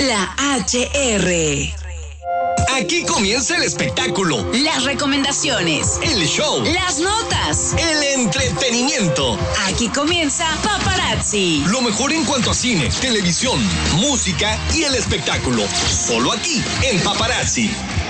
La HR. Aquí comienza el espectáculo, Las recomendaciones, el show, las notas, el entretenimiento. Aquí comienza Paparazzi. Lo mejor en cuanto a cine, televisión, música y el espectáculo. Solo aquí, en Paparazzi.